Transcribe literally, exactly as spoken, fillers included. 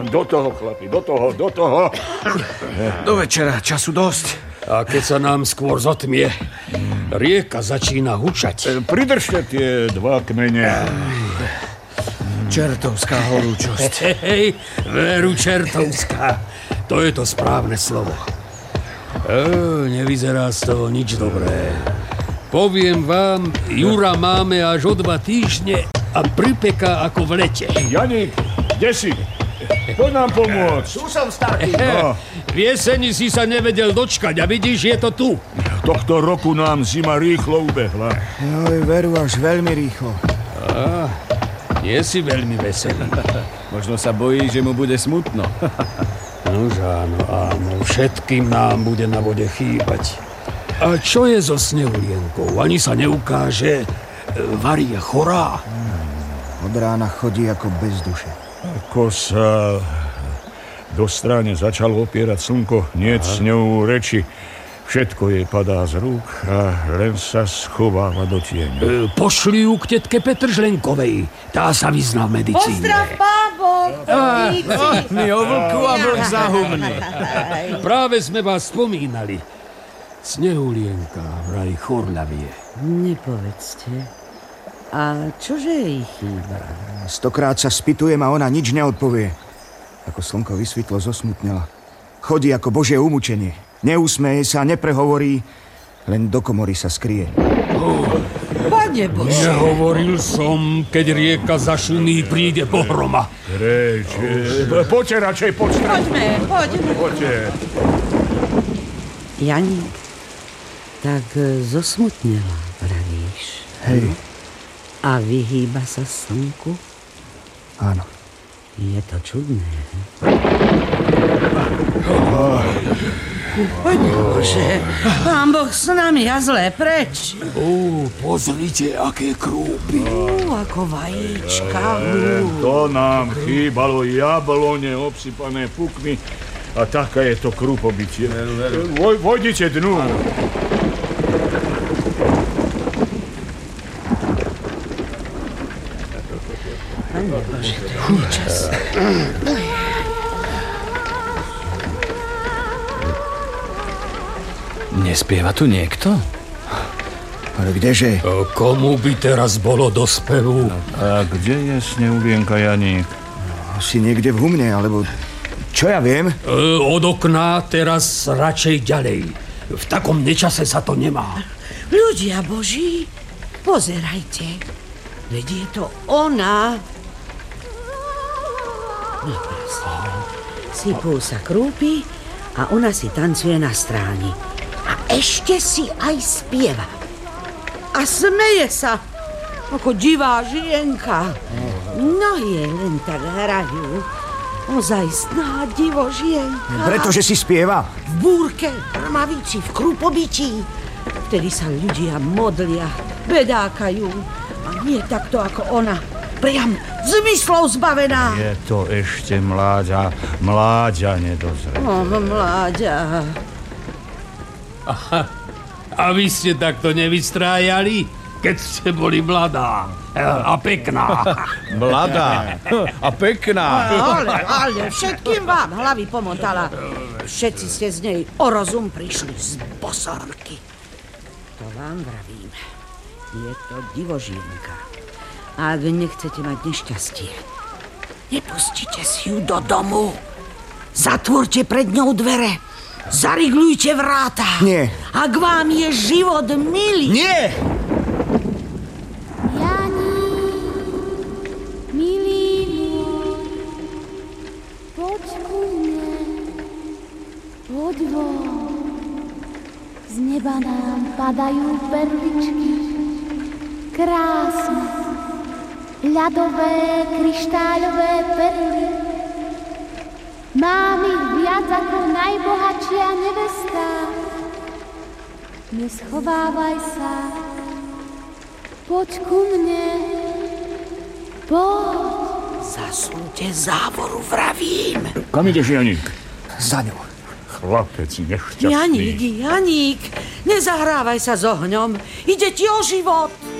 Do toho, chlapi, do toho, do toho. Do večera, času dosť. A keď sa nám skôr zotmie, rieka začína hučať. Pridržte tie dva kmene. Čertovská horúčosť. Hej, hej, veru čertovská. To je to správne slovo. E, nevyzerá z toho nič dobré. Poviem vám, Jura máme až o dva týždne a pripeká ako v lete. Janík, kde si? Poď nám pomôcť. Tu som, starý. No. V jeseni si sa nevedel dočkať a vidíš, je to tu. Tohto roku nám zima rýchlo ubehla. Joj, veru, až veľmi rýchlo. Á, nie si veľmi veselý. Možno sa bojí, že mu bude smutno. Nož áno, áno, všetkým nám bude na vode chýbať. A čo je so Snehulienkou? Ani sa neukáže. Varí je chorá. Od rána chodí ako bez duše. Ako sa do stráne začalo opierať slnko, niet s ňou reči. Všetko jej padá z rúk a len sa schováva do tieňa. E, pošli ju k tetke Petržlenkovej. Tá sa vyzná v medicíne. Pozdrav, bábo! My o vlku a vlk za humny. Práve sme vás spomínali. Snehulienka vraj chorľavie. Nepovedzte. A čože jej chýba? Stokrát sa spýtujem a ona nič neodpovie. Ako slnko vysvitlo, zosmutnela. Chodí ako božie umúčenie. Neusmeje sa, neprehovorí, len do komory sa skrie. Oh, Pane Bože! nehovoril som, keď rieka zašumí, príde pohroma. Reč, oh, poďte radšej pod stranu. Poďme, poďme. Poďte. Janík, tak zosmutnela, pravíš. Hej. A vyhýba sa slnku? Áno. Je to čudné. Pane Bože, Pán Boh s nami a zlé preč. Ó, pozrite, aké krúpy. Ú, ako vajíčka. To nám chýbalo, jablone obsypané pukmi a taká je to krúpobytie. Voj, vojdite dnu. Pane Bože, to je účasné. Nespieva tu niekto? Ale kdeže? Komu by teraz bolo do spevu? A kde je Snehulienka, Janík? Asi niekde v humne, alebo... Čo ja viem? E, od okna teraz radšej ďalej. V takom nečase sa to nemá. Ľudia Boží, pozerajte. Veď je to ona. No prosím, sypú sa krúpy a ona si tancuje na stráni. A ešte si aj spieva. A smeje sa, ako divá žienka. Nohy len tak hrajú. Ozajstná divožienka. Pretože si spieva. V búrke, rmavici, v krúpobytí. Vtedy sa ľudia modlia, bedákajú. A nie takto ako ona. Priam zmyslov zbavená. Je to ešte mláďa, mláďa nedozrela. Oh, mláďa. Aha, a vy ste takto nevystrájali, keď ste boli mladá a pekná. Mladá a pekná. Ale, ale, všetkým vám hlavy pomotala. Všetci ste z nej o rozum prišli z bosorky. To vám vravím. Je to divožienka. Ak nechcete mať nešťastie, nepustite si ju do domu. Zatvorte pred ňou dvere. Zariglujte vráta. Nie. Ak vám je život milý. Nie! Jani, milý môj, poď ku mne, poď von. Z neba nám padajú perličky, krásne, ľadové, kryštáľové perly. Mám ich viac ako najbohatšia nevesta. Neschovávaj sa. Poď ku mne. Poď. Zasúďte závoru, vravím. Kam ideš, Janík? Za ňou. Chlapec nešťastný. Janík, Janík, nezahrávaj sa s ohňom. Ide ti o život.